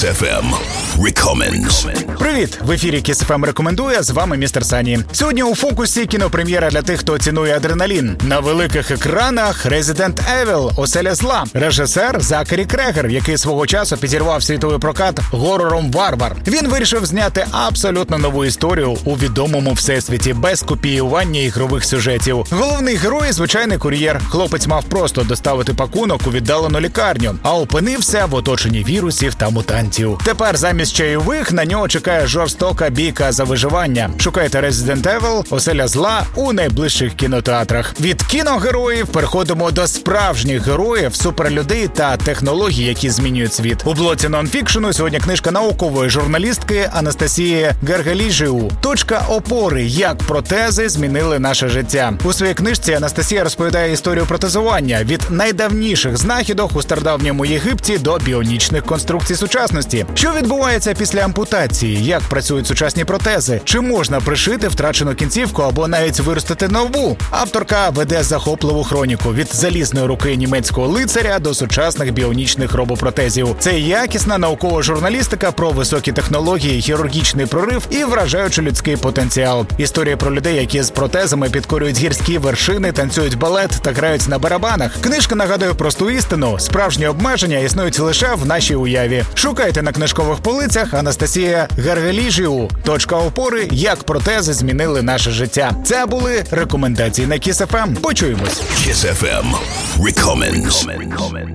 Kiss FM Recommends. Привіт! В ефірі Kiss FM рекомендує, з вами містер Сані. Сьогодні у фокусі кінопрем'єра для тих, хто цінує адреналін. На великих екранах Resident Evil Оселя зла. Режисер Закарі Крегер, який свого часу підірвав світовий прокат горором «Варвар». Він вирішив зняти абсолютно нову історію у відомому всесвіті без копіювання ігрових сюжетів. Головний герой – звичайний кур'єр. Хлопець мав просто доставити пакунок у віддалену лікарню, а опинився в оточенні вірусів та мутантів. Тепер замість чайових на нього чекає жорстока бійка за виживання. Шукайте Resident Evil Оселя зла у найближчих кінотеатрах. Від кіногероїв переходимо до справжніх героїв, суперлюдей та технологій, які змінюють світ. У блоці нонфікшену сьогодні книжка наукової журналістки Анастасії Гаргаліжіу «Точка опори. Як протези змінили наше життя». У своїй книжці Анастасія розповідає історію протезування від найдавніших знахідок у стародавньому Єгипті до біонічних конструкцій сучасності. Що відбувається після ампутації? Як працюють сучасні протези? Чи можна пришити втрачену кінцівку або навіть виростити нову? Авторка веде захопливу хроніку від залізної руки німецького лицаря до сучасних біонічних робопротезів. Це якісна наукова журналістика про високі технології, хірургічний прорив і вражаючий людський потенціал. Історія про людей, які з протезами підкорюють гірські вершини, танцюють балет та грають на барабанах. Книжка нагадує просту істину: справжні обмеження існують лише в нашій уяві. Шукайте на книжкових полицях. Анастасія Гаргаліжіу «Точка опори. Як протези змінили наше життя». Це були рекомендації на Kiss FM. Почуємось. Kiss FM Recommends.